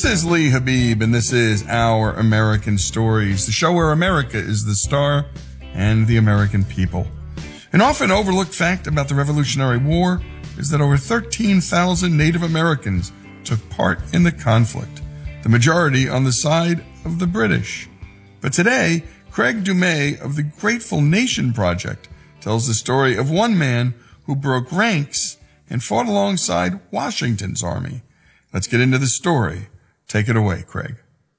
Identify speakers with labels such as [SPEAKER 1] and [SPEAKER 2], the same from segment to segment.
[SPEAKER 1] This is Lee Habib, and this is Our American Stories, the show where America is the star and the American people. An often overlooked fact about the Revolutionary War is that over 13,000 Native Americans took part in the conflict, the majority on the side of the British. But today, Craig Dumais of the Grateful Nation Project tells the story of one man who broke ranks and fought alongside Washington's army. Let's get into the story. Take it away, Craig.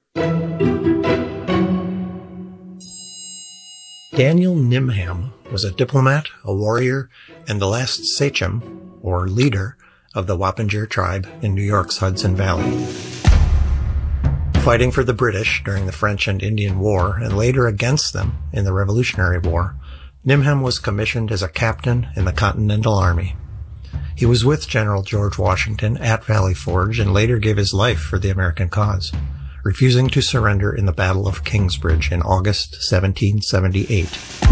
[SPEAKER 2] Daniel Nimham was a diplomat, a warrior, and the last sachem, or leader, of the Wappinger tribe in New York's Hudson Valley. Fighting for the British during the French and Indian War, and later against them in the Revolutionary War, Nimham was commissioned as a captain in the Continental Army. He was with General George Washington at Valley Forge and later gave his life for the American cause, refusing to surrender in the Battle of Kingsbridge in August 1778.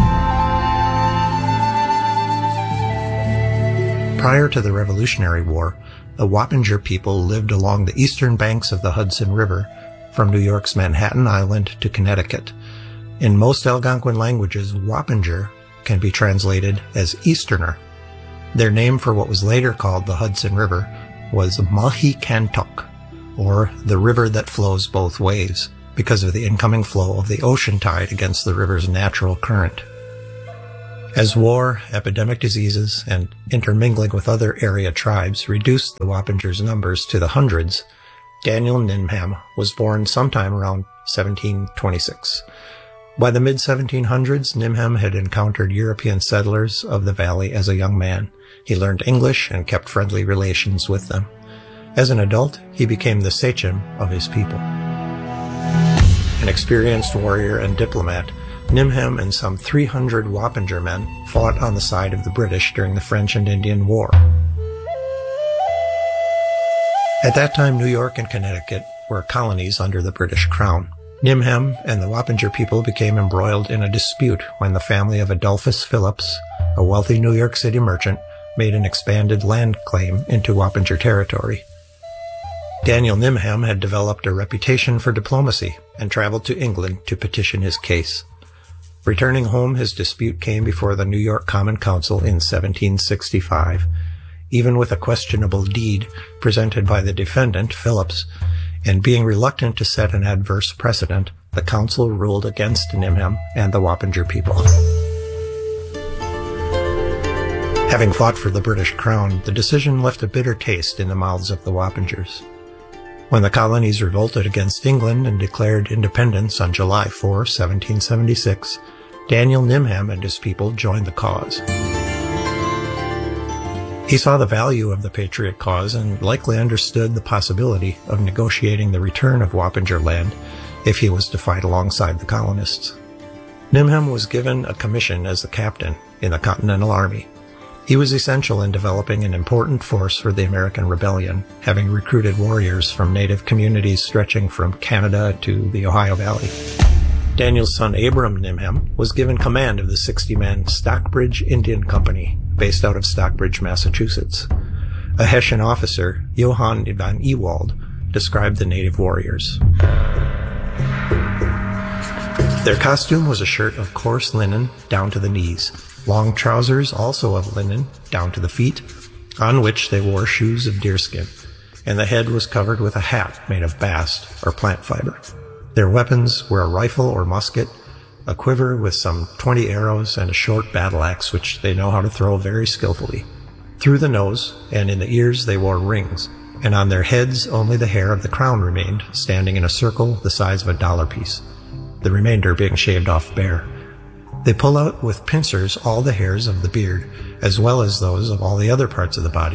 [SPEAKER 2] Prior to the Revolutionary War, the Wappinger people lived along the eastern banks of the Hudson River, from New York's Manhattan Island to Connecticut. In most Algonquin languages, Wappinger can be translated as Easterner. Their name for what was later called the Hudson River was Mahicantuck, or the river that flows both ways, because of the incoming flow of the ocean tide against the river's natural current. As war, epidemic diseases, and intermingling with other area tribes reduced the Wappingers' numbers to the hundreds, Daniel Nimham was born sometime around 1726. By the mid-1700s, Nimham had encountered European settlers of the valley as a young man. He learned English and kept friendly relations with them. As an adult, he became the sachem of his people. An experienced warrior and diplomat, Nimham and some 300 Wappinger men fought on the side of the British during the French and Indian War. At that time, New York and Connecticut were colonies under the British Crown. Nimham and the Wappinger people became embroiled in a dispute when the family of Adolphus Phillips, a wealthy New York City merchant, made an expanded land claim into Wappinger territory. Daniel Nimham had developed a reputation for diplomacy and traveled to England to petition his case. Returning home, his dispute came before the New York Common Council in 1765. Even with a questionable deed presented by the defendant, Phillips, and being reluctant to set an adverse precedent, the council ruled against Nimham and the Wappinger people. Having fought for the British Crown, the decision left a bitter taste in the mouths of the Wappingers. When the colonies revolted against England and declared independence on July 4, 1776, Daniel Nimham and his people joined the cause. He saw the value of the patriot cause and likely understood the possibility of negotiating the return of Wappinger land if he was to fight alongside the colonists. Nimham was given a commission as the captain in the Continental Army. He was essential in developing an important force for the American Rebellion, having recruited warriors from native communities stretching from Canada to the Ohio Valley. Daniel's son Abram Nimham was given command of the 60-man Stockbridge Indian Company, based out of Stockbridge, Massachusetts. A Hessian officer, Johann van Ewald, described the native warriors. Their costume was a shirt of coarse linen down to the knees, long trousers also of linen down to the feet, on which they wore shoes of deerskin, and the head was covered with a hat made of bast or plant fiber. Their weapons were a rifle or musket, a quiver with some 20 arrows, and a short battle axe which they know how to throw very skillfully. Through the nose and in the ears they wore rings, and on their heads only the hair of the crown remained, standing in a circle the size of a dollar piece, the remainder being shaved off bare. They pull out with pincers all the hairs of the beard, as well as those of all the other parts of the body.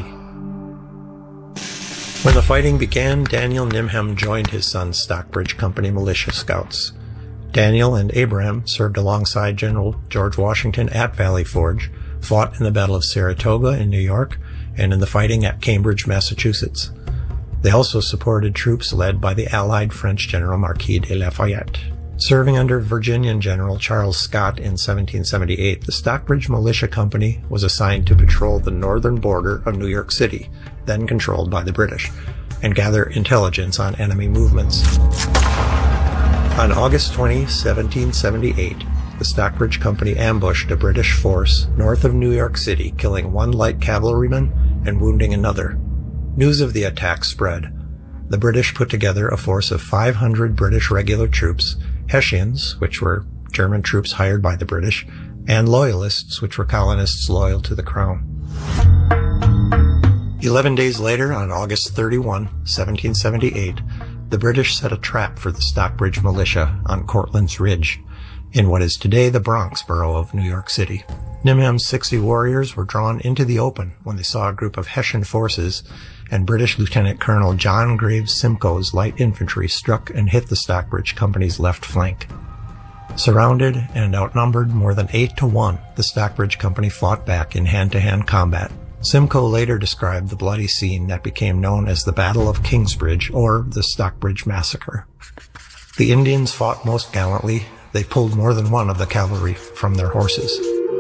[SPEAKER 2] When the fighting began, Daniel Nimham joined his son's Stockbridge Company militia scouts. Daniel and Abraham served alongside General George Washington at Valley Forge, fought in the Battle of Saratoga in New York, and in the fighting at Cambridge, Massachusetts. They also supported troops led by the Allied French General Marquis de Lafayette. Serving under Virginian General Charles Scott in 1778, the Stockbridge Militia Company was assigned to patrol the northern border of New York City, then controlled by the British. and gather intelligence on enemy movements. On August 20, 1778, the Stockbridge Company ambushed a British force north of New York City, killing one light cavalryman and wounding another. News of the attack spread. The British put together a force of 500 British regular troops, Hessians, which were German troops hired by the British, and Loyalists, which were colonists loyal to the Crown. 11 days later, on August 31, 1778, the British set a trap for the Stockbridge militia on Cortlandt Ridge, in what is today the Bronx borough of New York City. Nimham's 60 warriors were drawn into the open when they saw a group of Hessian forces, and British Lieutenant Colonel John Graves Simcoe's light infantry struck and hit the Stockbridge Company's left flank. Surrounded and outnumbered more than 8-1, the Stockbridge Company fought back in hand-to-hand combat. Simcoe later described the bloody scene that became known as the Battle of Kingsbridge, or the Stockbridge Massacre. The Indians fought most gallantly. They pulled more than one of the cavalry from their horses.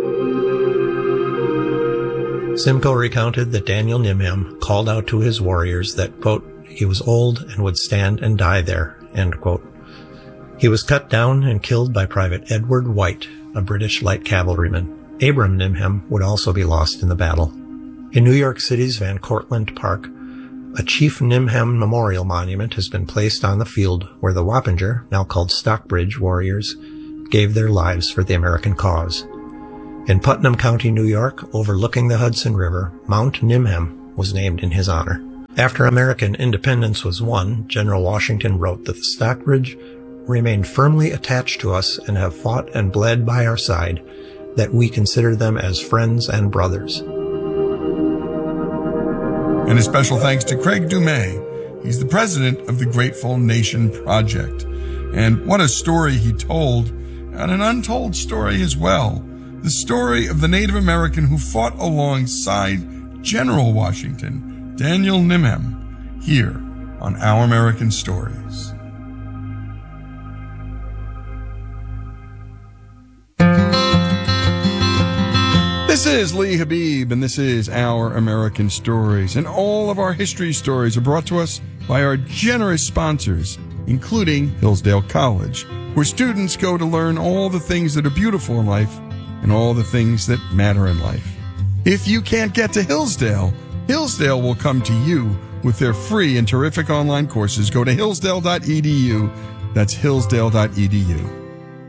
[SPEAKER 2] Simcoe recounted that Daniel Nimham called out to his warriors that, quote, he was old and would stand and die there, end quote. He was cut down and killed by Private Edward White, a British light cavalryman. Abram Nimham would also be lost in the battle. In New York City's Van Cortlandt Park, a Chief Nimham Memorial Monument has been placed on the field where the Wappinger, now called Stockbridge warriors, gave their lives for the American cause. In Putnam County, New York, overlooking the Hudson River, Mount Nimham was named in his honor. After American independence was won, General Washington wrote that the Stockbridge remain firmly attached to us and have fought and bled by our side, that we consider them as friends and brothers.
[SPEAKER 1] And a special thanks to Craig Dumais. He's the president of the Grateful Nation Project. And what a story he told, and an untold story as well. The story of the Native American who fought alongside General Washington, Daniel Nimham, here on Our American Stories. This is Lee Habib, and this is Our American Stories. And all of our history stories are brought to us by our generous sponsors, including Hillsdale College, where students go to learn all the things that are beautiful in life and all the things that matter in life. If you can't get to Hillsdale, Hillsdale will come to you with their free and terrific online courses. Go to hillsdale.edu. That's hillsdale.edu.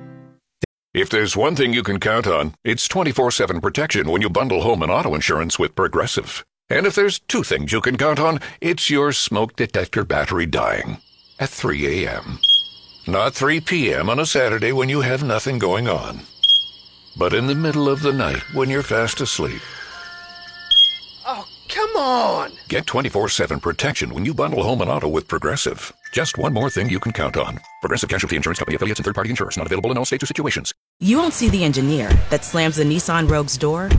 [SPEAKER 3] If there's one thing you can count on, it's 24/7 protection when you bundle home and auto insurance with Progressive. And if there's two things you can count on, it's your smoke detector battery dying at 3 a.m. Not 3 p.m. on a Saturday when you have nothing going on, but in the middle of the night when you're fast asleep.
[SPEAKER 4] Oh, come on!
[SPEAKER 3] Get 24/7 protection when you bundle home and auto with Progressive. Just one more thing you can count on. Progressive Casualty Insurance Company affiliates and third-party insurers. Not available in all states or situations.
[SPEAKER 5] You won't see the engineer that slams the Nissan Rogue's door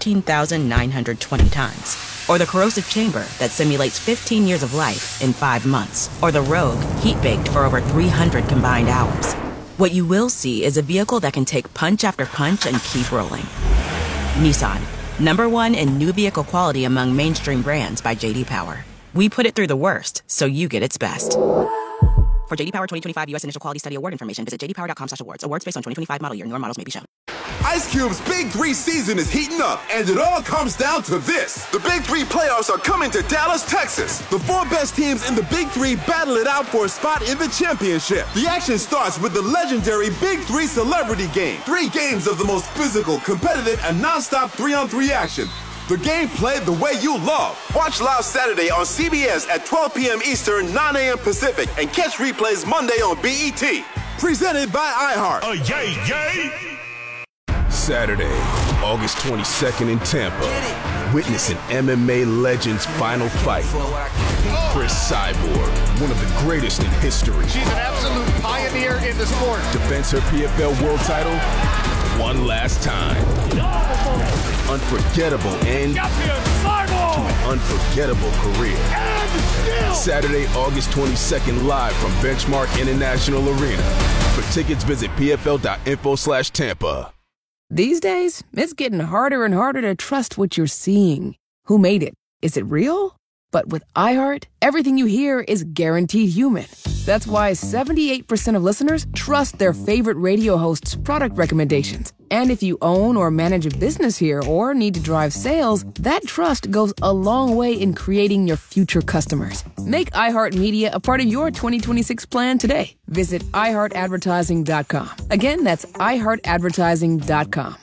[SPEAKER 5] 13,920 times. Or the corrosive chamber that simulates 15 years of life in 5 months. Or the Rogue heat-baked for over 300 combined hours. What you will see is a vehicle that can take punch after punch and keep rolling. Nissan, #1 in new vehicle quality among mainstream brands by J.D. Power. We put it through the worst, so you get its best. For J.D. Power 2025 U.S. Initial Quality Study Award information, visit jdpower.com/awards. Awards based on 2025 model year. Newer models may be shown.
[SPEAKER 6] Ice Cube's Big 3 season is heating up, and it all comes down to this. The Big 3 playoffs are coming to Dallas, Texas. The 4 best teams in the Big 3 battle it out for a spot in the championship. The action starts with the legendary Big 3 Celebrity Game. 3 games of the most physical, competitive, and non-stop 3-on-3 action. The game played the way you love. Watch live Saturday on CBS at 12 p.m. Eastern, 9 a.m. Pacific, and catch replays Monday on BET. Presented by iHeart.
[SPEAKER 7] Yay, yay!
[SPEAKER 8] Saturday, August 22nd in Tampa. Witness an MMA legend's final fight. Chris Cyborg, one of the greatest in history.
[SPEAKER 7] She's an absolute pioneer in the sport.
[SPEAKER 8] Defends her PFL world title one last time. Unforgettable end to an unforgettable career. Saturday, August 22nd, live from Benchmark International Arena. For tickets, visit pfl.info/Tampa.
[SPEAKER 9] These days, it's getting harder and harder to trust what you're seeing. Who made it? Is it real? But with iHeart, everything you hear is guaranteed human. That's why 78% of listeners trust their favorite radio host's product recommendations. And if you own or manage a business here or need to drive sales, that trust goes a long way in creating your future customers. Make iHeartMedia a part of your 2026 plan today. Visit iHeartAdvertising.com. Again, that's iHeartAdvertising.com.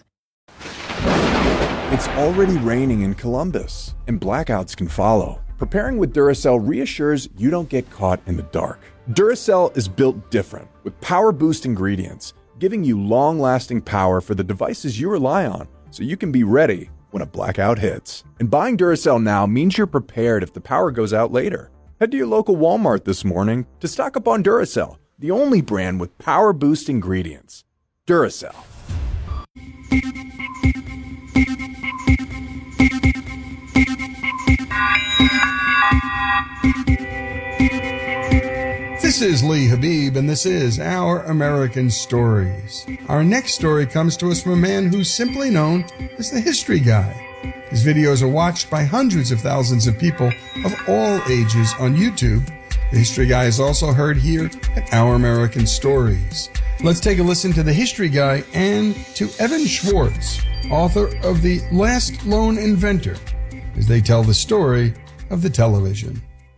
[SPEAKER 10] It's already raining in Columbus, and blackouts can follow. Preparing with Duracell reassures you don't get caught in the dark. Duracell is built different, with power boost ingredients, giving you long-lasting power for the devices you rely on, so you can be ready when a blackout hits. And buying Duracell now means you're prepared if the power goes out later. Head to your local Walmart this morning to stock up on Duracell, the only brand with power boost ingredients. Duracell.
[SPEAKER 1] This is Lee Habib, and this is Our American Stories. Our next story comes to us from a man who's simply known as the History Guy. His videos are watched by hundreds of thousands of people of all ages on YouTube. The History Guy is also heard here at Our American Stories. Let's take a listen to the History Guy and to Evan Schwartz, author of The Last Lone Inventor, as they tell the story of the television.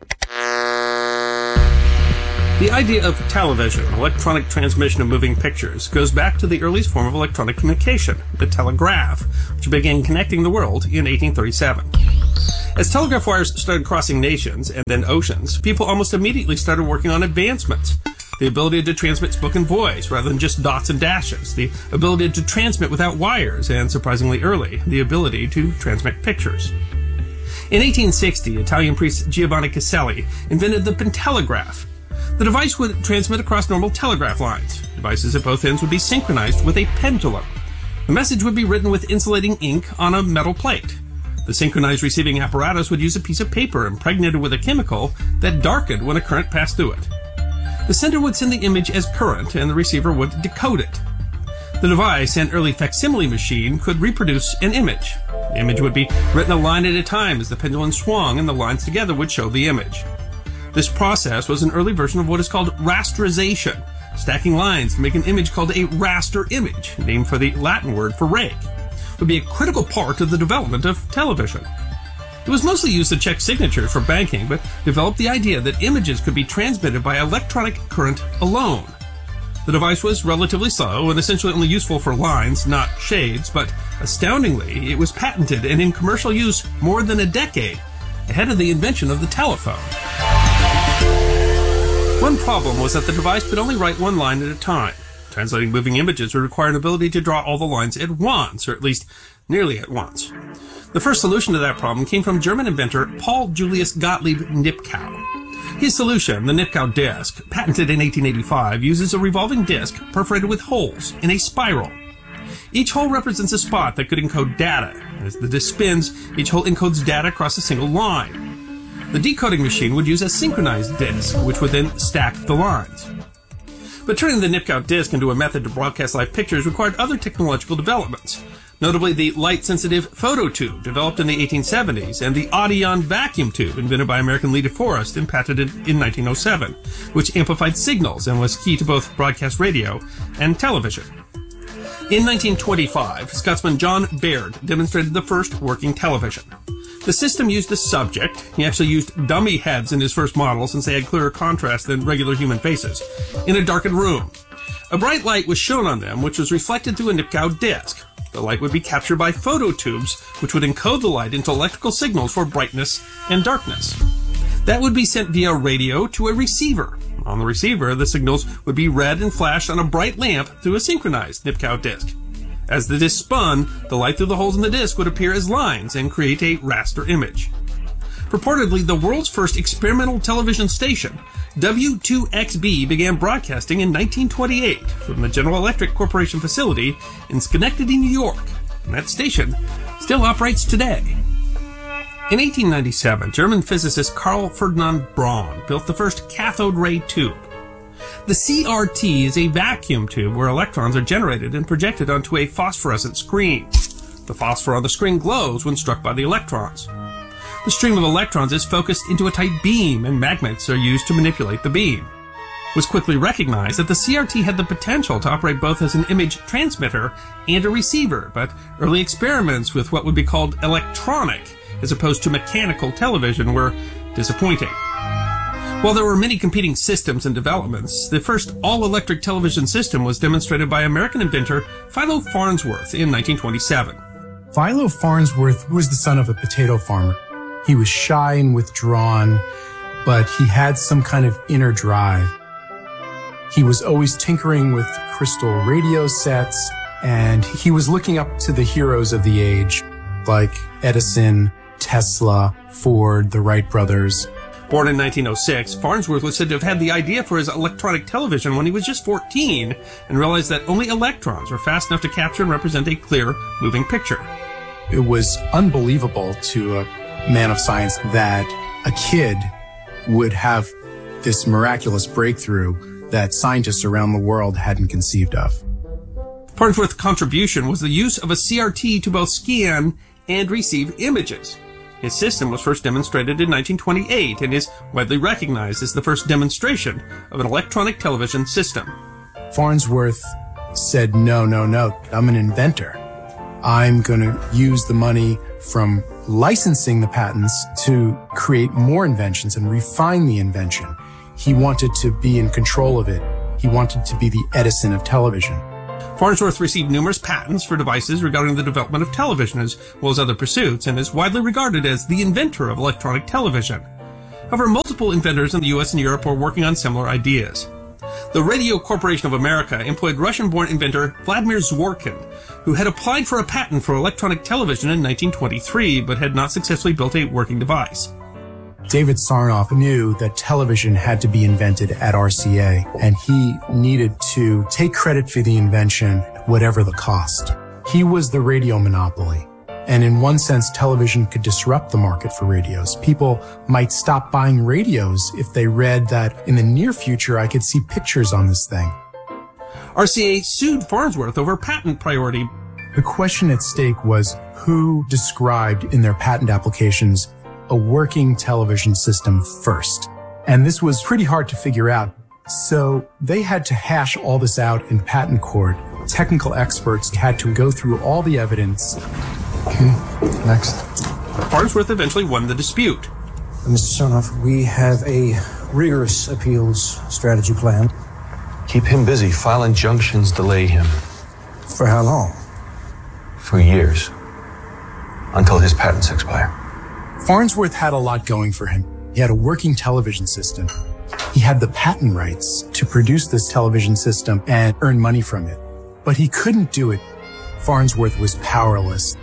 [SPEAKER 11] The idea of television, electronic transmission of moving pictures, goes back to the earliest form of electronic communication, the telegraph, which began connecting the world in 1837. As telegraph wires started crossing nations and then oceans, people almost immediately started working on advancements. The ability to transmit spoken voice rather than just dots and dashes, the ability to transmit without wires, and surprisingly early, the ability to transmit pictures. In 1860, Italian priest Giovanni Caselli invented the pentelegraph. The device would transmit across normal telegraph lines. Devices at both ends would be synchronized with a pendulum. The message would be written with insulating ink on a metal plate. The synchronized receiving apparatus would use a piece of paper impregnated with a chemical that darkened when a current passed through it. The sender would send the image as current, and the receiver would decode it. The device, an early facsimile machine, could reproduce an image. The image would be written a line at a time as the pendulum swung, and the lines together would show the image. This process was an early version of what is called rasterization, stacking lines to make an image called a raster image, named for the Latin word for rake. It would be a critical part of the development of television. It was mostly used to check signatures for banking, but developed the idea that images could be transmitted by electronic current alone. The device was relatively slow and essentially only useful for lines, not shades, but astoundingly, it was patented and in commercial use more than a decade ahead of the invention of the telephone. One problem was that the device could only write one line at a time. Translating moving images would require an ability to draw all the lines at once, or at least nearly at once. The first solution to that problem came from German inventor Paul Julius Gottlieb Nipkow. His solution, the Nipkow disk, patented in 1885, uses a revolving disk perforated with holes in a spiral. Each hole represents a spot that could encode data. As the disk spins, each hole encodes data across a single line. The decoding machine would use a synchronized disk, which would then stack the lines. But turning the Nipkow disk into a method to broadcast live pictures required other technological developments, notably the light-sensitive phototube developed in the 1870s and the Audion vacuum tube invented by American Lee DeForest and patented in 1907, which amplified signals and was key to both broadcast radio and television. In 1925, Scotsman John Baird demonstrated the first working television. The system used a subject. He actually used dummy heads in his first model since they had clearer contrast than regular human faces, in a darkened room. A bright light was shown on them, which was reflected through a Nipkow disk. The light would be captured by phototubes, which would encode the light into electrical signals for brightness and darkness. That would be sent via radio to a receiver. On the receiver, the signals would be read and flashed on a bright lamp through a synchronized Nipkow disk. As the disk spun, the light through the holes in the disk would appear as lines and create a raster image. Purportedly, the world's first experimental television station, W2XB, began broadcasting in 1928 from the General Electric Corporation facility in Schenectady, New York, and that station still operates today. In 1897, German physicist Carl Ferdinand Braun built the first cathode ray tube. The CRT is a vacuum tube where electrons are generated and projected onto a phosphorescent screen. The phosphor on the screen glows when struck by the electrons. The stream of electrons is focused into a tight beam, and magnets are used to manipulate the beam. It was quickly recognized that the CRT had the potential to operate both as an image transmitter and a receiver, but early experiments with what would be called electronic, as opposed to mechanical television, were disappointing. While there were many competing systems and developments, the first all-electric television system was demonstrated by American inventor Philo Farnsworth in 1927.
[SPEAKER 12] Philo Farnsworth was the son of a potato farmer. He was shy and withdrawn, but he had some kind of inner drive. He was always tinkering with crystal radio sets, and he was looking up to the heroes of the age, like Edison, Tesla, Ford, the Wright brothers.
[SPEAKER 11] Born in 1906, Farnsworth was said to have had the idea for his electronic television when he was just 14 and realized that only electrons were fast enough to capture and represent a clear, moving picture.
[SPEAKER 12] It was unbelievable to a man of science that a kid would have this miraculous breakthrough that scientists around the world hadn't conceived of.
[SPEAKER 11] Farnsworth's contribution was the use of a CRT to both scan and receive images. His system was first demonstrated in 1928 and is widely recognized as the first demonstration of an electronic television system.
[SPEAKER 12] Farnsworth said, no, I'm an inventor. I'm going to use the money from licensing the patents to create more inventions and refine the invention. He wanted to be in control of it. He wanted to be the Edison of television.
[SPEAKER 11] Farnsworth received numerous patents for devices regarding the development of television as well as other pursuits, and is widely regarded as the inventor of electronic television. However, multiple inventors in the US and Europe were working on similar ideas. The Radio Corporation of America employed Russian-born inventor Vladimir Zworykin, who had applied for a patent for electronic television in 1923, but had not successfully built a working device.
[SPEAKER 12] David Sarnoff knew that television had to be invented at RCA, and he needed to take credit for the invention, whatever the cost. He was the radio monopoly, and in one sense, television could disrupt the market for radios. People might stop buying radios if they read that in the near future I could see pictures on this thing.
[SPEAKER 11] RCA sued Farnsworth over patent priority.
[SPEAKER 12] The question at stake was who described in their patent applications a working television system first. And this was pretty hard to figure out. So they had to hash all this out in patent court. Technical experts had to go through all the evidence.
[SPEAKER 13] Okay, next.
[SPEAKER 11] Farnsworth eventually won the dispute.
[SPEAKER 13] Mr. Sarnoff, we have a rigorous appeals strategy plan.
[SPEAKER 14] Keep him busy. File injunctions, delay him.
[SPEAKER 13] For how long?
[SPEAKER 14] For years. Until his patents expire.
[SPEAKER 12] Farnsworth had a lot going for him. He had a working television system. He had the patent rights to produce this television system and earn money from it. But he couldn't do it. Farnsworth was powerless.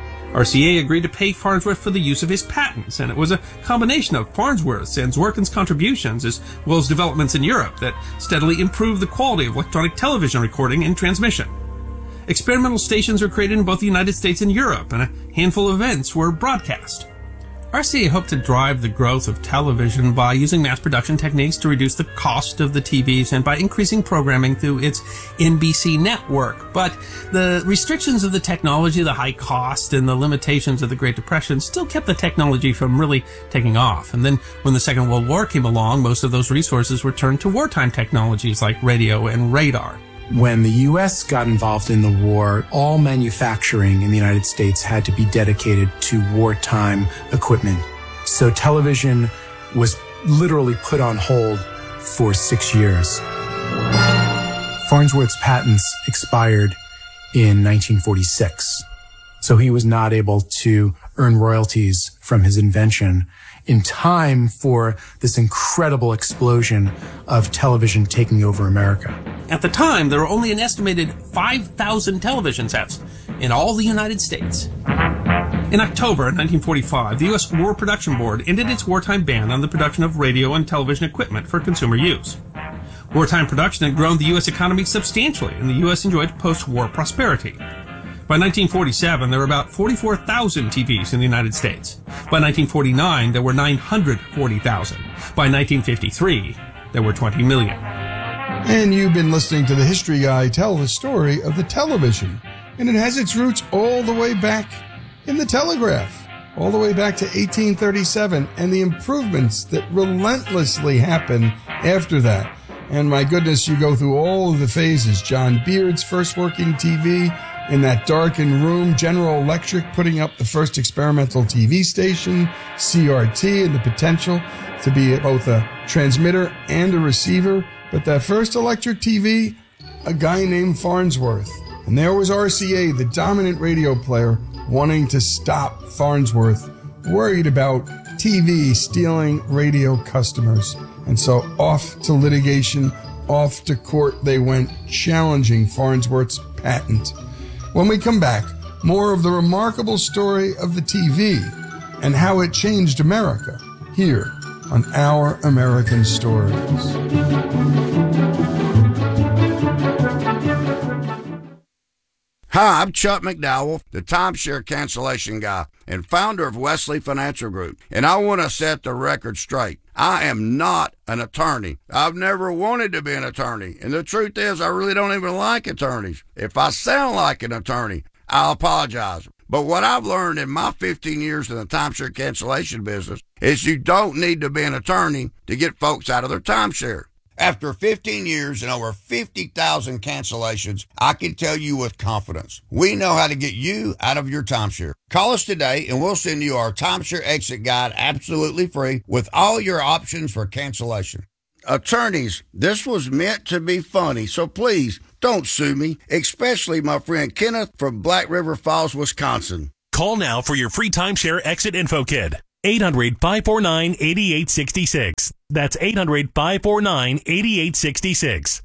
[SPEAKER 11] RCA agreed to pay Farnsworth for the use of his patents, and it was a combination of Farnsworth's and Zworykin's contributions, as well as developments in Europe, that steadily improved the quality of electronic television recording and transmission. Experimental stations were created in both the United States and Europe, and a handful of events were broadcast. RCA hoped to drive the growth of television by using mass production techniques to reduce the cost of the TVs and by increasing programming through its NBC network. But the restrictions of the technology, the high cost, and the limitations of the Great Depression still kept the technology from really taking off. And then when the Second World War came along, most of those resources were turned to wartime technologies like radio and radar.
[SPEAKER 12] When the U.S. got involved in the war, all manufacturing in the United States had to be dedicated to wartime equipment. So television was literally put on hold for 6 years. Farnsworth's patents expired in 1946, so he was not able to earn royalties from his invention in time for this incredible explosion of television taking over America.
[SPEAKER 11] At the time, there were only an estimated 5,000 television sets in all the United States. In October 1945, the U.S. War Production Board ended its wartime ban on the production of radio and television equipment for consumer use. Wartime production had grown the U.S. economy substantially, and the U.S. enjoyed post-war prosperity. By 1947, there were about 44,000 TVs in the United States. By 1949, there were 940,000. By 1953, there were 20 million.
[SPEAKER 1] And you've been listening to the History Guy tell the story of the television. And it has its roots all the way back in the telegraph. all the way back to 1837 and the improvements that relentlessly happen after that. And my goodness, you go through all of the phases. John Beard's first working TV in that darkened room, General Electric putting up the first experimental TV station, CRT, and the potential to be both a transmitter and a receiver. But that first electric TV, a guy named Farnsworth. And there was RCA, the dominant radio player, wanting to stop Farnsworth, worried about TV stealing radio customers. And so off to litigation, off to court they went, challenging Farnsworth's patent. When we come back, more of the remarkable story of the TV and how it changed America here on Our American Stories.
[SPEAKER 15] Hi, I'm Chuck McDowell, the timeshare cancellation guy and founder of Wesley Financial Group, and I want to set the record straight. I am not an attorney. I've never wanted to be an attorney, and the truth is I really don't even like attorneys. If I sound like an attorney, I'll apologize. But what I've learned in my 15 years in the timeshare cancellation business is you don't need to be an attorney to get folks out of their timeshare. After 15 years and over 50,000 cancellations, I can tell you with confidence, we know how to get you out of your timeshare. Call us today and we'll send you our timeshare exit guide absolutely free with all your options for cancellation. Attorneys, this was meant to be funny, so please don't sue me, especially my friend Kenneth from Black River Falls, Wisconsin.
[SPEAKER 16] Call now for your free timeshare exit info kit. 800-549-8866. That's 800-549-8866.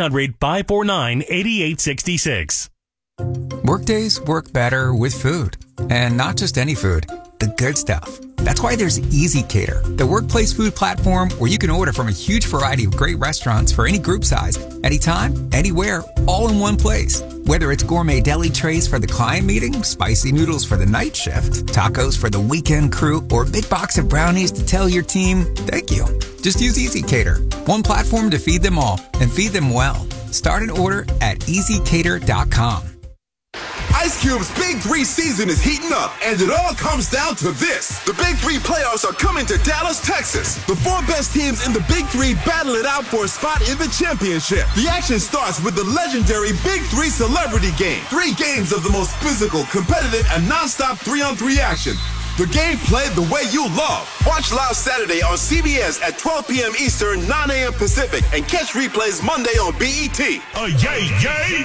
[SPEAKER 16] 800-549-8866.
[SPEAKER 17] Workdays work better with food. And not just any food, the good stuff. That's why there's Easy Cater, the workplace food platform where you can order from a huge variety of great restaurants for any group size, anytime, anywhere, all in one place. Whether it's gourmet deli trays for the client meeting, spicy noodles for the night shift, tacos for the weekend crew, or a big box of brownies to tell your team, thank you. Just use Easy Cater, one platform to feed them all and feed them well. Start an order at easycater.com.
[SPEAKER 6] Ice Cube's Big 3 season is heating up, and it all comes down to this. The Big 3 playoffs are coming to Dallas, Texas. The 4 best teams in the Big 3 battle it out for a spot in the championship. The action starts with the legendary Big 3 Celebrity Game. 3 games of the most physical, competitive, and non-stop 3-on-3 action. The game played the way you love. Watch live Saturday on CBS at 12 p.m. Eastern, 9 a.m. Pacific, and catch replays Monday on BET.
[SPEAKER 7] Yay, yay!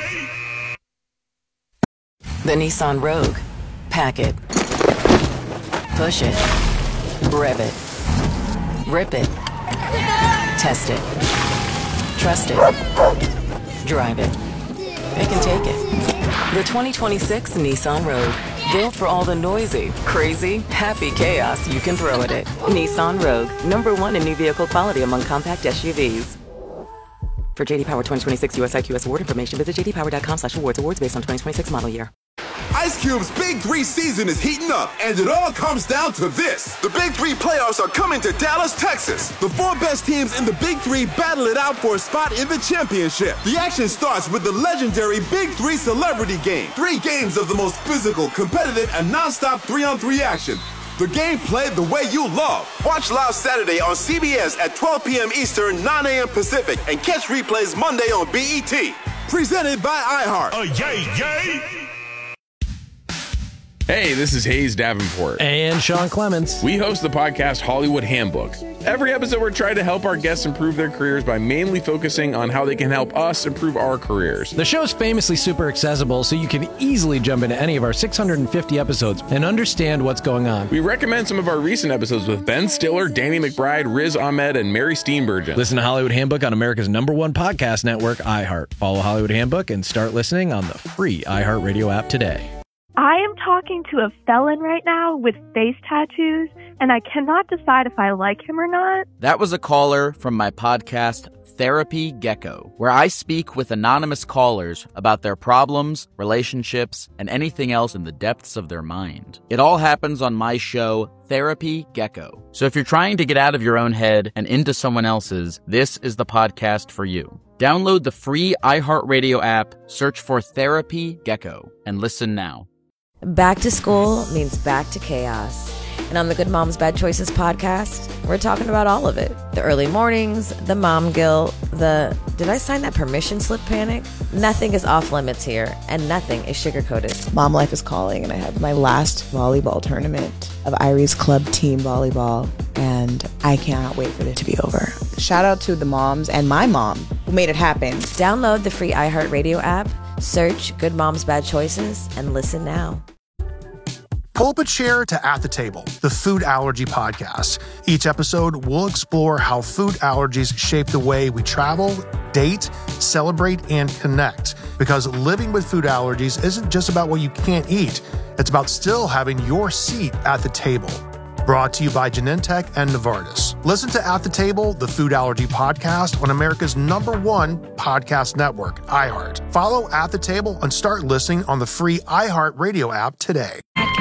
[SPEAKER 18] The Nissan Rogue. Pack it. Push it. Rev it. Rip it. Test it. Trust it. Drive it. It can take it. The 2026 Nissan Rogue. Built for all the noisy, crazy, happy chaos you can throw at it. Nissan Rogue. #1 in new vehicle quality among compact SUVs. For JD Power 2026 US IQS award information, visit jdpower.com/awards. Awards based on 2026 model year.
[SPEAKER 6] Ice Cube's Big 3 season is heating up, and it all comes down to this. The Big 3 playoffs are coming to Dallas, Texas. The 4 best teams in the Big 3 battle it out for a spot in the championship. The action starts with the legendary Big 3 Celebrity Game. 3 games of the most physical, competitive, and non-stop 3-on-3 action. The game played the way you love. Watch live Saturday on CBS at 12 p.m. Eastern, 9 a.m. Pacific, and catch replays Monday on BET. Presented by iHeart.
[SPEAKER 7] Yay, yay!
[SPEAKER 19] Hey, this is Hayes Davenport.
[SPEAKER 20] And Sean Clements.
[SPEAKER 19] We host the podcast Hollywood Handbook. Every episode, we're trying to help our guests improve their careers by mainly focusing on how they can help us improve our careers.
[SPEAKER 20] The show's famously super accessible, so you can easily jump into any of our 650 episodes and understand what's going on.
[SPEAKER 19] We recommend some of our recent episodes with Ben Stiller, Danny McBride, Riz Ahmed, and Mary Steenburgen.
[SPEAKER 20] Listen to Hollywood Handbook on America's #1 podcast network, iHeart. Follow Hollywood Handbook and start listening on the free iHeartRadio app today.
[SPEAKER 21] I am talking to a felon right now with face tattoos, and I cannot decide if I like him or not.
[SPEAKER 22] That was a caller from my podcast, Therapy Gecko, where I speak with anonymous callers about their problems, relationships, and anything else in the depths of their mind. It all happens on my show, Therapy Gecko. So if you're trying to get out of your own head and into someone else's, this is the podcast for you. Download the free iHeartRadio app, search for Therapy Gecko, and listen now.
[SPEAKER 23] Back to school means back to chaos.
[SPEAKER 2] And on the Good Moms Bad Choices podcast, we're talking about all of it. The early mornings, the mom guilt, the did I sign that permission slip panic? Nothing is off limits here, and nothing is sugar-coated.
[SPEAKER 4] Mom life is calling, and I have my last volleyball tournament of Irie's Club team volleyball, and I cannot wait for it to be over. Shout out to the moms and my mom who made it happen.
[SPEAKER 2] Download the free iHeartRadio app, search Good Moms Bad Choices, and listen now.
[SPEAKER 12] Pull up a chair to At the Table, the food allergy podcast. Each episode, we'll explore how food allergies shape the way we travel, date, celebrate, and connect. Because living with food allergies isn't just about what you can't eat. It's about still having your seat at the table. Brought to you by Genentech and Novartis. Listen to At the Table, the food allergy podcast on America's #1 podcast network, iHeart. Follow At the Table and start listening on the free iHeart Radio app today.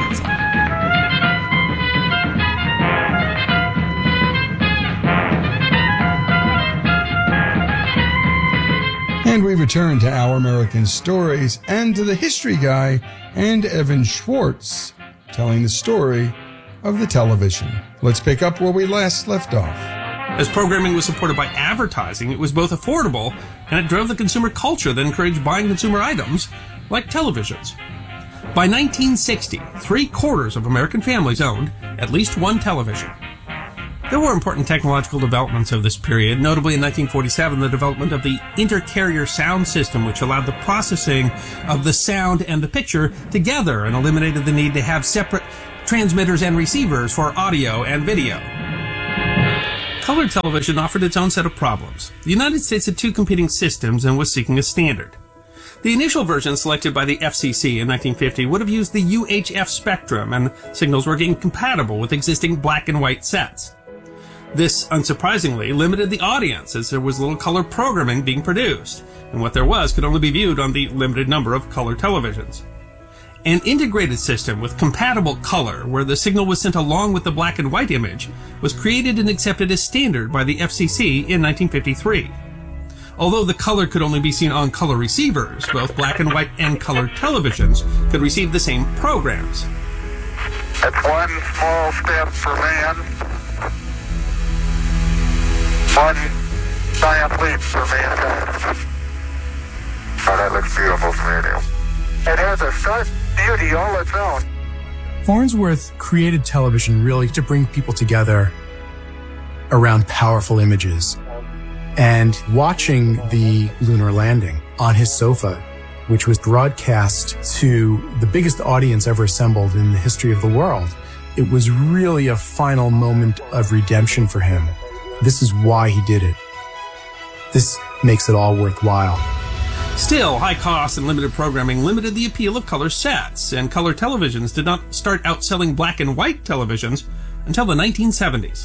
[SPEAKER 1] And we return to Our American Stories and to the history guy and Evan Schwartz telling the story of the television. Let's pick up where we last left off.
[SPEAKER 11] As programming was supported by advertising, it was both affordable and it drove the consumer culture that encouraged buying consumer items like televisions. By 1960, 3/4 of American families owned at least one television. There were important technological developments of this period, notably in 1947, the development of the intercarrier sound system, which allowed the processing of the sound and the picture together and eliminated the need to have separate transmitters and receivers for audio and video. Color television offered its own set of problems. The United States had two competing systems and was seeking a standard. The initial version selected by the FCC in 1950 would have used the UHF spectrum, and signals were incompatible with existing black and white sets. This, unsurprisingly, limited the audience as there was little color programming being produced, and what there was could only be viewed on the limited number of color televisions. An integrated system with compatible color, where the signal was sent along with the black and white image, was created and accepted as standard by the FCC in 1953. Although the color could only be seen on color receivers, both black and white and color televisions could receive the same programs.
[SPEAKER 23] It's one small step for man, one giant leap for mankind. Oh, that looks beautiful to me, Neil. It has a sharp beauty all its own.
[SPEAKER 12] Farnsworth created television really to bring people together around powerful images. And watching the lunar landing on his sofa, which was broadcast to the biggest audience ever assembled in the history of the world, it was really a final moment of redemption for him. This is why he did it. This makes it all worthwhile.
[SPEAKER 11] Still, high cost and limited programming limited the appeal of color sets, and color televisions did not start outselling black and white televisions until the 1970s.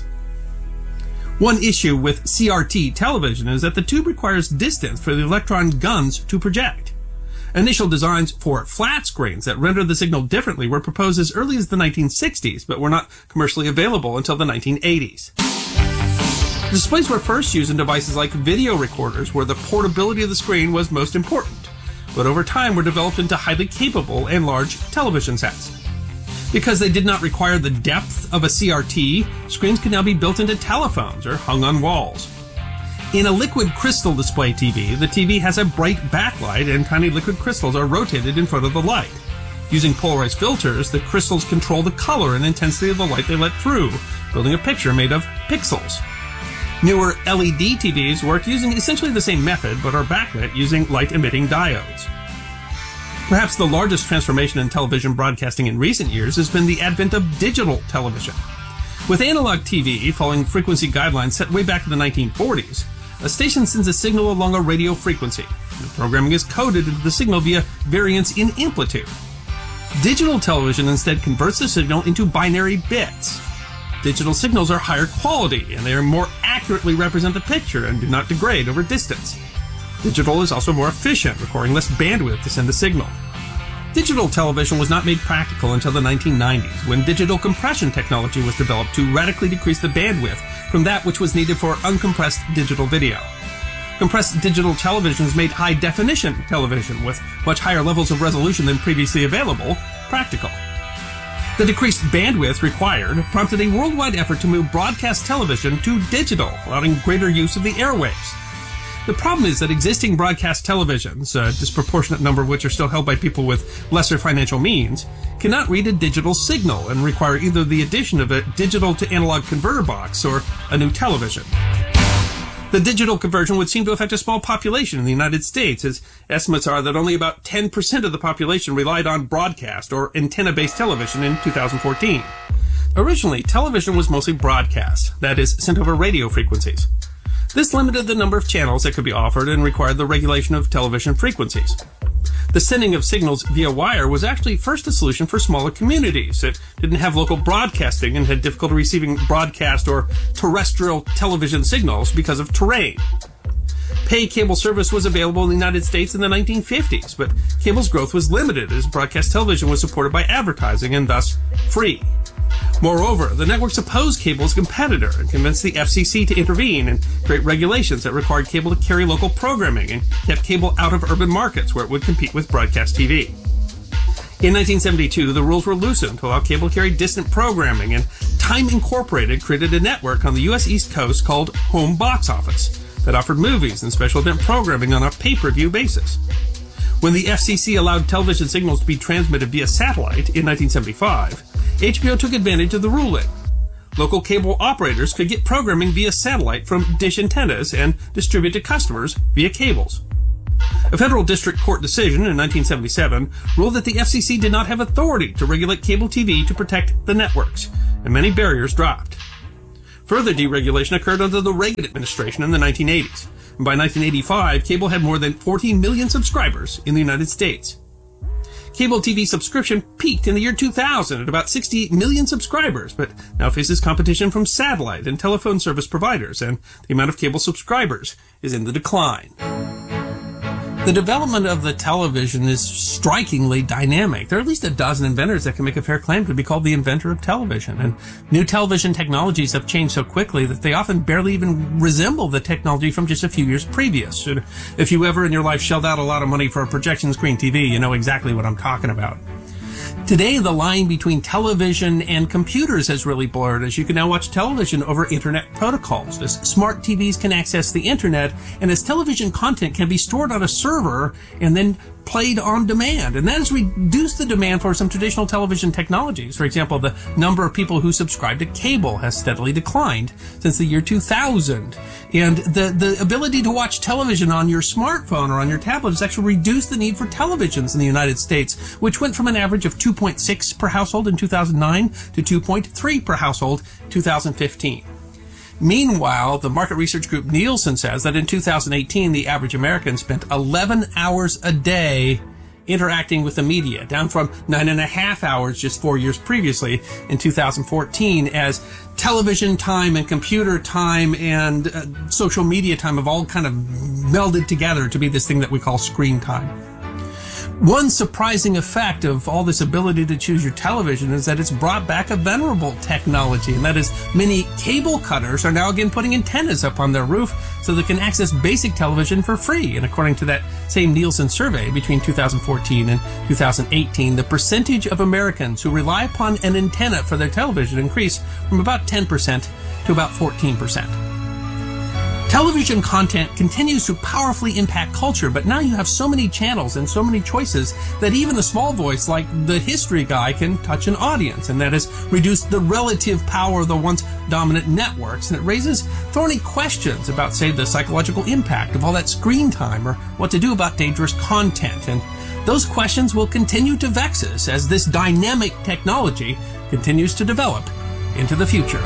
[SPEAKER 11] One issue with CRT television is that the tube requires distance for the electron guns to project. Initial designs for flat screens that render the signal differently were proposed as early as the 1960s, but were not commercially available until the 1980s. Displays were first used in devices like video recorders, where the portability of the screen was most important, but over time were developed into highly capable and large television sets. Because they did not require the depth of a CRT, screens can now be built into telephones or hung on walls. In a liquid crystal display TV, the TV has a bright backlight and tiny liquid crystals are rotated in front of the light. Using polarized filters, the crystals control the color and intensity of the light they let through, building a picture made of pixels. Newer LED TVs work using essentially the same method, but are backlit using light-emitting diodes. Perhaps the largest transformation in television broadcasting in recent years has been the advent of digital television. With analog TV following frequency guidelines set way back in the 1940s, a station sends a signal along a radio frequency. The programming is coded into the signal via variance in amplitude. Digital television instead converts the signal into binary bits. Digital signals are higher quality, and they are more accurately represent the picture and do not degrade over distance. Digital is also more efficient, requiring less bandwidth to send a signal. Digital television was not made practical until the 1990s, when digital compression technology was developed to radically decrease the bandwidth from that which was needed for uncompressed digital video. Compressed digital televisions made high-definition television with much higher levels of resolution than previously available practical. The decreased bandwidth required prompted a worldwide effort to move broadcast television to digital, allowing greater use of the airwaves. The problem is that existing broadcast televisions, a disproportionate number of which are still held by people with lesser financial means, cannot read a digital signal and require either the addition of a digital to analog converter box or a new television. The digital conversion would seem to affect a small population in the United States, as estimates are that only about 10% of the population relied on broadcast or antenna-based television in 2014. Originally, television was mostly broadcast, that is, sent over radio frequencies. This limited the number of channels that could be offered and required the regulation of television frequencies. The sending of signals via wire was actually first a solution for smaller communities that didn't have local broadcasting and had difficulty receiving broadcast or terrestrial television signals because of terrain. Pay cable service was available in the United States in the 1950s, but cable's growth was limited as broadcast television was supported by advertising and thus free. Moreover, the networks opposed cable as a competitor and convinced the FCC to intervene and create regulations that required cable to carry local programming and kept cable out of urban markets where it would compete with broadcast TV. In 1972, the rules were loosened to allow cable to carry distant programming, and Time Incorporated created a network on the U.S. East Coast called Home Box Office that offered movies and special event programming on a pay-per-view basis. When the FCC allowed television signals to be transmitted via satellite in 1975, HBO took advantage of the ruling. Local cable operators could get programming via satellite from dish antennas and distribute to customers via cables. A federal district court decision in 1977 ruled that the FCC did not have authority to regulate cable TV to protect the networks, and many barriers dropped. Further deregulation occurred under the Reagan administration in the 1980s. And by 1985, cable had more than 40 million subscribers in the United States. Cable TV subscription peaked in the year 2000 at about 68 million subscribers, but now faces competition from satellite and telephone service providers, and the amount of cable subscribers is in the decline. The development of the television is strikingly dynamic. There are at least a dozen inventors that can make a fair claim to be called the inventor of television. And new television technologies have changed so quickly that they often barely even resemble the technology from just a few years previous. If you ever in your life shelled out a lot of money for a projection screen TV, you know exactly what I'm talking about. Today, the line between television and computers has really blurred, as you can now watch television over internet protocols, as smart TVs can access the internet, and as television content can be stored on a server and then played on demand. And that has reduced the demand for some traditional television technologies. For example, the number of people who subscribe to cable has steadily declined since the year 2000. And the ability to watch television on your smartphone or on your tablet has actually reduced the need for televisions in the United States, which went from an average of 2.6 per household in 2009 to 2.3 per household in 2015. Meanwhile, the market research group Nielsen says that in 2018, the average American spent 11 hours a day interacting with the media, down from 9.5 hours just 4 years previously in 2014, as television time and computer time and social media time have all kind of melded together to be this thing that we call screen time. One surprising effect of all this ability to choose your television is that it's brought back a venerable technology, and that is many cable cutters are now again putting antennas up on their roof so they can access basic television for free. And according to that same Nielsen survey, between 2014 and 2018, the percentage of Americans who rely upon an antenna for their television increased from about 10% to about 14%. Television content continues to powerfully impact culture, but now you have so many channels and so many choices that even a small voice like the History Guy can touch an audience, and that has reduced the relative power of the once dominant networks, and it raises thorny questions about, say, the psychological impact of all that screen time or what to do about dangerous content. And those questions will continue to vex us as this dynamic technology continues to develop into the future.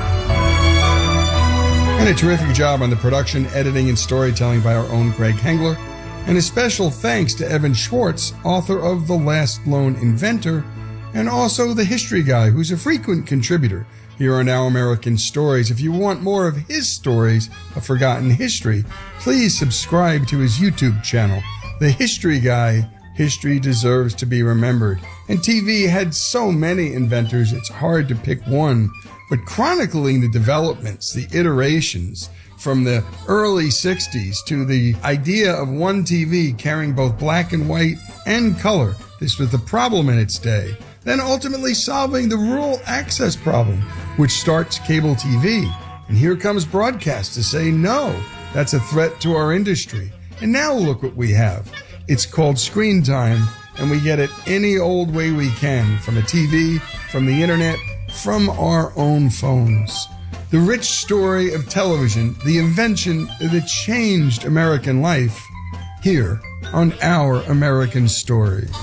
[SPEAKER 1] And a terrific job on the production, editing, and storytelling by our own Greg Hengler. And a special thanks to Evan Schwartz, author of The Last Lone Inventor, and also The History Guy, who's a frequent contributor here on Our American Stories. If you want more of his stories of forgotten history, please subscribe to his YouTube channel, The History Guy. History deserves to be remembered. And TV had so many inventors, it's hard to pick one. But chronicling the developments, the iterations from the early 60s to the idea of one TV carrying both black and white and color, this was the problem in its day. then ultimately solving the rural access problem, which starts cable TV. And here comes broadcast to say, no, that's a threat to our industry. And now look what we have. It's called screen time, and we get it any old way we can, from a TV, from the internet, from our own phones. The rich story of television, the invention that changed American life, here on Our American Stories.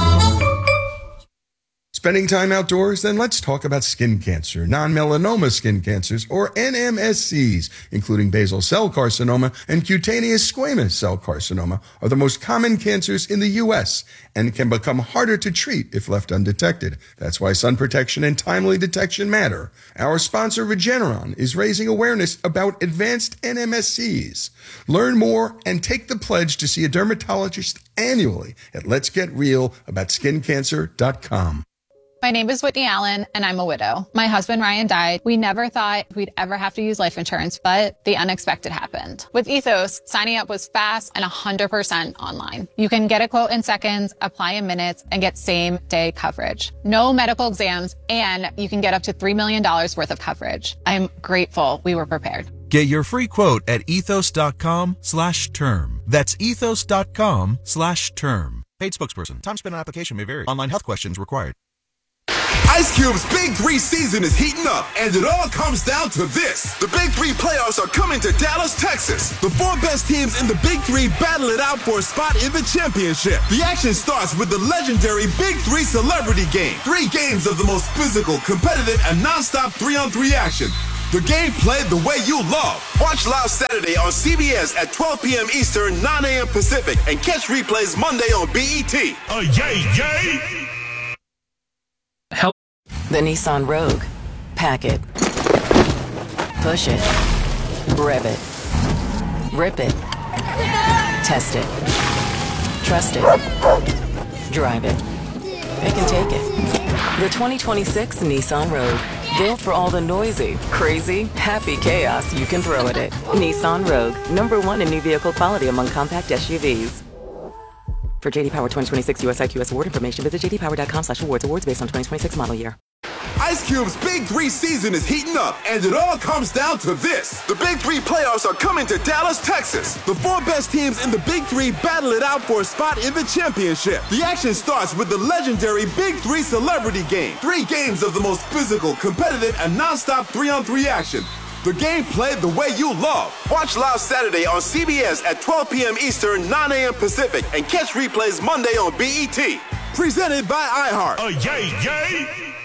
[SPEAKER 1] Spending time outdoors? Then let's talk about skin cancer. Non-melanoma skin cancers, or NMSCs, including basal cell carcinoma and cutaneous squamous cell carcinoma, are the most common cancers in the U.S. and can become harder to treat if left undetected. That's why sun protection and timely detection matter. Our sponsor, Regeneron, is raising awareness about advanced NMSCs. Learn more and take the pledge to see a dermatologist annually at letsgetrealaboutSkinCancer.com.
[SPEAKER 3] My name is Whitney Allen, and I'm a widow. My husband, Ryan, died. We never thought we'd ever have to use life insurance, but the unexpected happened. With Ethos, signing up was fast and 100% online. You can get a quote in seconds, apply in minutes, and get same-day coverage. No medical exams, and you can get up to $3 million worth of coverage. I'm grateful we were prepared.
[SPEAKER 5] Get your free quote at ethos.com/term. That's ethos.com/term. Paid spokesperson. Time spent on application may vary. Online health questions required.
[SPEAKER 6] Ice Cube's Big Three season is heating up, and it all comes down to this. The Big Three playoffs are coming to Dallas, Texas. The four best teams in the Big Three battle it out for a spot in the championship. The action starts with the legendary Big Three Celebrity Game. 3 games of the most physical, competitive, and non-stop 3-on-3 action. The game played the way you love. Watch live Saturday on CBS at 12 p.m. Eastern, 9 a.m. Pacific, and catch replays Monday on BET.
[SPEAKER 7] Yay!
[SPEAKER 18] Help. The Nissan Rogue. Pack it. Push it. Rev it. Rip it. Test it. Trust it. Drive it. It can take it. The 2026 Nissan Rogue. Built for all the noisy, crazy, happy chaos you can throw at it. Nissan Rogue. #1 in new vehicle quality among compact SUVs. For JD Power 2026 US IQS award information, visit jdpower.com/awards. Awards based on 2026 model year.
[SPEAKER 6] Ice Cube's Big Three season is heating up, and it all comes down to this. The Big Three playoffs are coming to Dallas, Texas. The 4 best teams in the Big Three battle it out for a spot in the championship. The action starts with the legendary Big Three Celebrity Game. 3 games of the most physical, competitive, and non-stop 3-on-3 action. The game played the way you love. Watch live Saturday on CBS at 12 p.m. Eastern, 9 a.m. Pacific, and catch replays Monday on BET. Presented by iHeart.
[SPEAKER 7] Yay!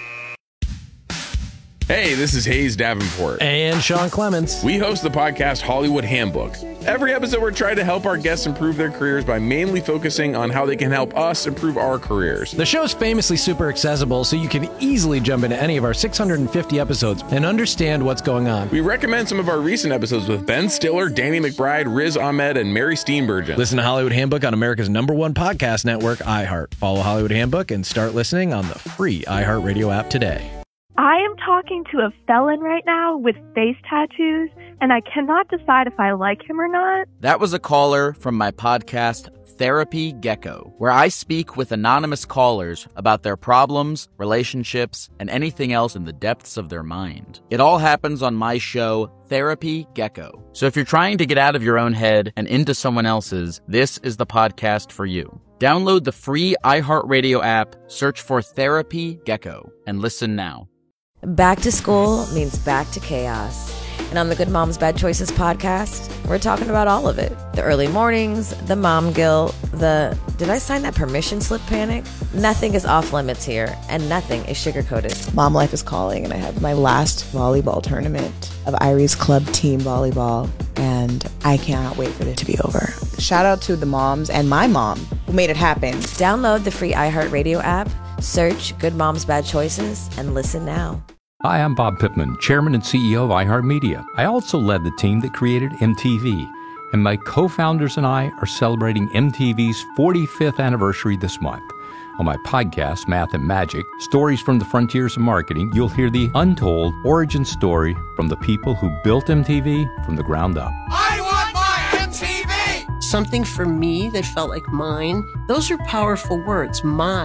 [SPEAKER 19] Hey, this is Hayes Davenport.
[SPEAKER 20] And Sean Clements.
[SPEAKER 19] We host the podcast Hollywood Handbook. Every episode, we're trying to help our guests improve their careers by mainly focusing on how they can help us improve our careers.
[SPEAKER 20] The show's famously super accessible, so you can easily jump into any of our 650 episodes and understand what's going on.
[SPEAKER 19] We recommend some of our recent episodes with Ben Stiller, Danny McBride, Riz Ahmed, and Mary Steenburgen.
[SPEAKER 20] Listen to Hollywood Handbook on America's #1 podcast network, iHeart. Follow Hollywood Handbook and start listening on the free iHeartRadio app today.
[SPEAKER 21] I am talking to a felon right now with face tattoos, and I cannot decide if I like him or not.
[SPEAKER 22] That was a caller from my podcast, Therapy Gecko, where I speak with anonymous callers about their problems, relationships, and anything else in the depths of their mind. It all happens on my show, Therapy Gecko. So if you're trying to get out of your own head and into someone else's, this is the podcast for you. Download the free iHeartRadio app, search for Therapy Gecko, and listen now.
[SPEAKER 2] Back to school means back to chaos. And on the Good Moms Bad Choices podcast, we're talking about all of it. The early mornings, the mom guilt, the did I sign that permission slip panic? Nothing is off limits here, and nothing is sugar-coated.
[SPEAKER 4] Mom life is calling, and I have my last volleyball tournament of Iris Club Team Volleyball, and I cannot wait for it to be over. Shout out to the moms and my mom who made it happen.
[SPEAKER 2] Download the free iHeartRadio app, search Good Moms Bad Choices, and listen now.
[SPEAKER 8] Hi, I'm Bob Pittman, Chairman and CEO of iHeartMedia. I also led the team that created MTV, and my co-founders and I are celebrating MTV's 45th anniversary this month. On my podcast, Math and Magic, Stories from the Frontiers of Marketing, you'll hear the untold origin story from the people who built MTV from the ground up.
[SPEAKER 24] I want my MTV! Something for me that felt like mine. Those are powerful words, my.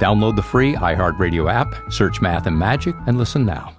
[SPEAKER 8] Download the free iHeartRadio app, search Math and Magic, and listen now.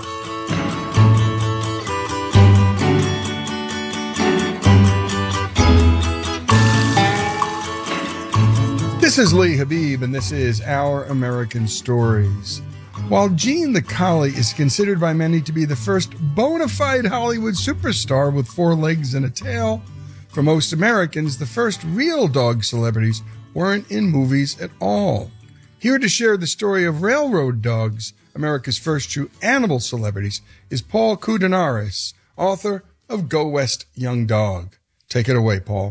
[SPEAKER 1] This is Lee Habib, and this is Our American Stories. While Gene the Collie is considered by many to be the first bona fide Hollywood superstar with 4 legs and a tail, for most Americans, the first real dog celebrities weren't in movies at all. Here to share the story of railroad dogs, America's first true animal celebrities, is Paul Koudounaris, author of Go West, Young Dog. Take it away, Paul.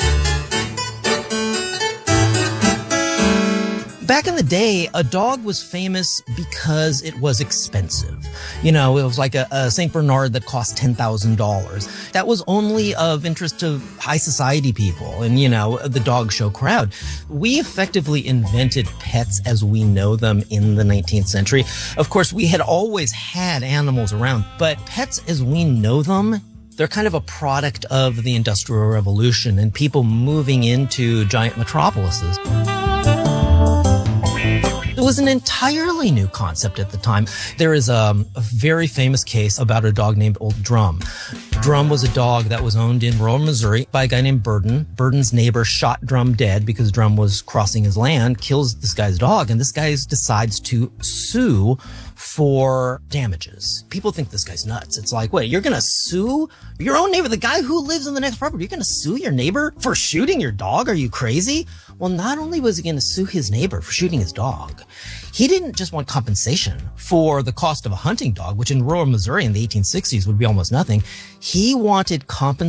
[SPEAKER 9] Back in the day, a dog was famous because it was expensive. You know, it was like a St. Bernard that cost $10,000. That was only of interest to high society people and, you know, the dog show crowd. We effectively invented pets as we know them in the 19th century. Of course, we had always had animals around, but pets as we know them, they're kind of a product of the Industrial Revolution and people moving into giant metropolises. It was an entirely new concept at the time. There is a very famous case about a dog named Old Drum. Drum was a dog that was owned in rural Missouri by a guy named Burden. Burden's neighbor shot Drum dead because Drum was crossing his land, kills this guy's dog, and this guy decides to sue for damages. People think this guy's nuts. It's like, wait, you're going to sue your own neighbor, the guy who lives in the next property? You're going to sue your neighbor for shooting your dog? Are you crazy? Well, not only was he going to sue his neighbor for shooting his dog, he didn't just want compensation for the cost of a hunting dog, which in rural Missouri in the 1860s would be almost nothing. He wanted compensation